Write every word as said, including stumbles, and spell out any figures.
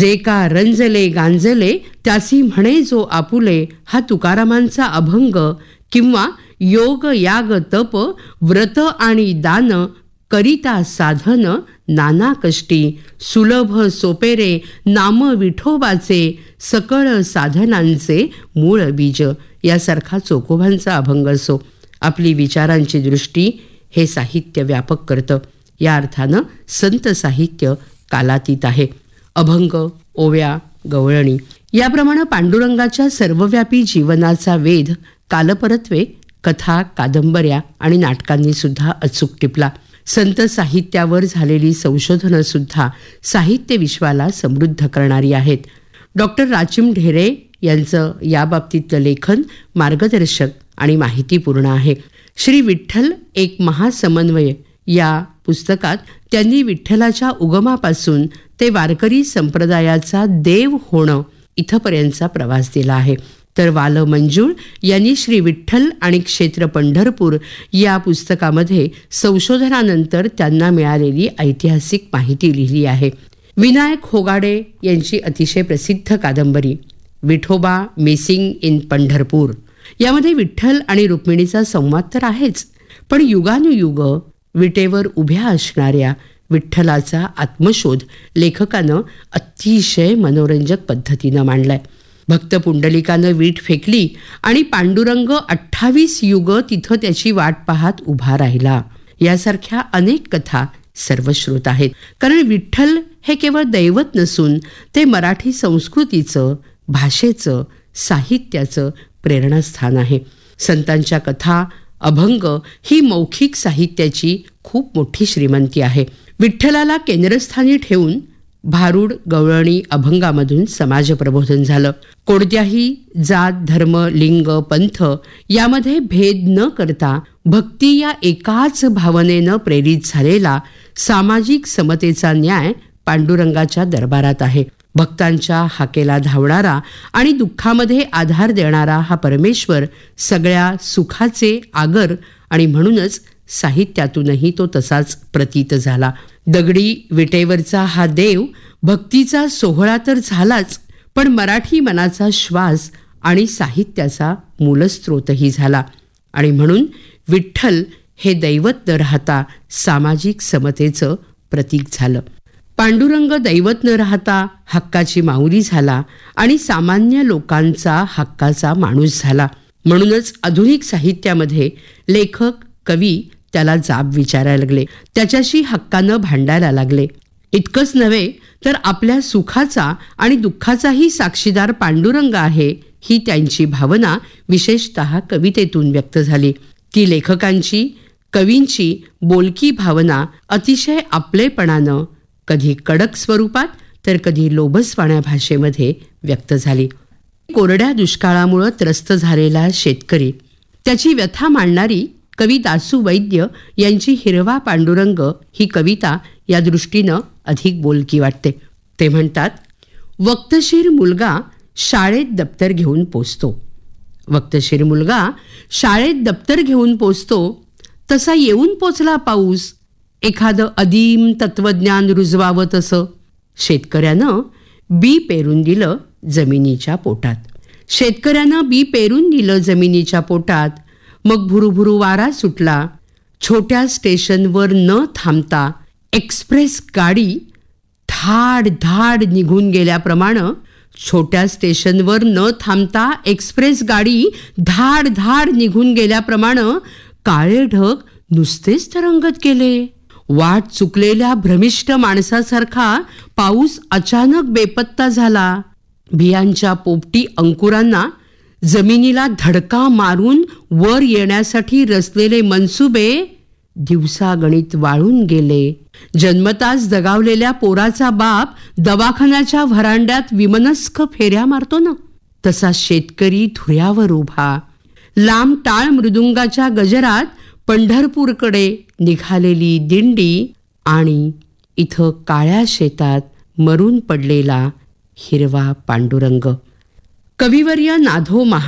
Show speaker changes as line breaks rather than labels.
जे का रंजले गांजले त्यासी म्हणे जो आपुले, हा तुकारामांचा अभंग किंवा योग याग तप व्रत आणि दान करिता साधन नाना कष्टी, सुलभ सोपेरे नाम विठोबाचे, सकळ साधनांचे मूळ बीज यासारखा चोखोबांचा अभंग असो. आपली विचारांची दृष्टी हे साहित्य व्यापक करतं. या अर्थानं संत साहित्य कालातीत आहे. अभंग, ओव्या, गवळणी याप्रमाणे पांडुरंगाच्या सर्वव्यापी जीवनाचा वेध कालपरत्वे कथा, कादंबऱ्या आणि नाटकांनी सुद्धा अचूक टिपला. संत साहित्यावर झालेली संशोधनं सुद्धा साहित्य विश्वाला समृद्ध करणारी आहेत. डॉक्टर राचिम ढेरे यांचं याबाबतीतलं लेखन मार्गदर्शक आणि माहितीपूर्ण आहे. श्री विठ्ठल एक महासमन्वय या पुस्तकात त्यांनी विठ्ठलाच्या उगमापासून ते वारकरी संप्रदायाचा देव होणं इथपर्यंतचा प्रवास दिला आहे. तर वाल मंजूळ यांनी श्री विठ्ठल आणि क्षेत्र पंढरपूर या पुस्तकामध्ये संशोधनानंतर त्यांना मिळालेली ऐतिहासिक माहिती लिहिली आहे. विनायक होगाडे यांची अतिशय प्रसिद्ध कादंबरी विठोबा मिसिंग इन पंढरपूर यामध्ये विठ्ठल आणि रुक्मिणीचा संवाद तर आहेच, पण युगानुयुग विटेवर उभ्या असणाऱ्या विठ्ठलाचा आत्मशोध लेखकानं अतिशय मनोरंजक पद्धतीनं मांडलाय. भक्त पुंडलिकानं वीट फेकली आणि पांडुरंग अठ्ठावीस युग तिथं त्याची वाट पाहत उभा राहिला. यासारख्या अनेक कथा सर्वश्रुत आहेत. कारण विठ्ठल हे केवळ दैवत नसून ते मराठी संस्कृतीचं, भाषेचं, साहित्याचं प्रेरणास्थान आहे. संतांच्या कथा, अभंग ही मौखिक साहित्याची खूप मोठी श्रीमंती आहे. विठ्ठलाला केंद्रस्थानी ठेवून भारूड, गवळणी, अभंगामधून समाज प्रबोधन झालं. कोणत्याही जात, धर्म, लिंग, पंथ यामध्ये भेद न करता भक्ती या एकाच भावनेनं प्रेरित झालेला सामाजिक समतेचा न्याय पांडुरंगाच्या दरबारात आहे. भक्तांच्या हाकेला धावणारा आणि दुःखामध्ये आधार देणारा हा परमेश्वर सगळ्या सुखाचे आगर आणि म्हणूनच साहित्यातूनही तो तसाच प्रतीत झाला. दगडी विटेवरचा हा देव भक्तीचा सोहळा तर झालाच, पण मराठी मनाचा श्वास आणि साहित्याचा मूलस्रोतही झाला. आणि म्हणून विठ्ठल हे दैवत न राहता सामाजिक समतेचं प्रतीक झालं. पांडुरंग दैवत न राहता हक्काची माऊली झाला आणि सामान्य लोकांचा हक्काचा माणूस झाला. म्हणूनच आधुनिक साहित्यामध्ये लेखक, कवी त्याला जाब विचारायला लागले, त्याच्याशी हक्कानं भांडायला लागले. इतकंच नव्हे तर आपल्या सुखाचा आणि दुःखाचाही साक्षीदार पांडुरंग आहे ही त्यांची भावना विशेषतः कवितेतून व्यक्त झाली. ती लेखकांची, कवींची बोलकी भावना अतिशय आपलेपणानं कधी कडक स्वरूपात तर कधी लोभसवाण्या भाषेमध्ये व्यक्त झाली. कोरड्या दुष्काळामुळे त्रस्त झालेला शेतकरी, त्याची व्यथा मांडणारी कवी दासू वैद्य यांची हिरवा पांडुरंग ही कविता या दृष्टीनं अधिक बोलकी वाटते. ते म्हणतात, वक्तशीर मुलगा शाळेत दप्तर घेऊन पोचतो. वक्तशीर मुलगा शाळेत दप्तर घेऊन पोचतो, तसा येऊन पोचला पाऊस, एखादं अदीम तत्वज्ञान रुजवावं तसं. शेतकऱ्यानं बी पेरून दिलं जमिनीच्या पोटात. शेतकऱ्यानं बी पेरून दिलं जमिनीच्या पोटात. मग भुरुभुरू वारा सुटला. छोट्या स्टेशनवर न थांबता एक्सप्रेस गाडी धाड धाड निघून गेल्याप्रमाणे छोट्या स्टेशनवर न थांबता एक्सप्रेस गाडी धाड धाड निघून गेल्याप्रमाणे काळे ढग नुसतेच तरंगत गेले. वाट चुकलेल्या भ्रमिष्ट माणसासारखा पाऊस अचानक बेपत्ता झाला. बियांच्या पोपटी अंकुरांना जमिनीला धडका मारून वर येण्यासाठी रचलेले मनसुबे दिवसागणित वाळून गेले. जन्मताच दगावलेल्या पोराचा बाप दवाखान्याच्या व्हरांड्यात विमनस्क फेऱ्या मारतो ना, तसा शेतकरी धुऱ्यावर उभा. लांब टाळ मृदुंगाच्या गजरात पंढरपूरकडे निघालेली दिंडी आणि इथं काळ्या शेतात मरून पडलेला हिरवा पांडुरंग. कविवर्य नाधो महा